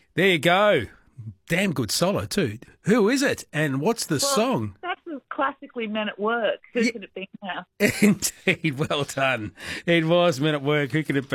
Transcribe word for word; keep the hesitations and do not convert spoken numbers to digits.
There you go. Damn good solo too. Who is it and what's the Well, song? that's classically Men at Work. Who Yeah. could it be now? Indeed, well done. It was Men at Work. Who could it be?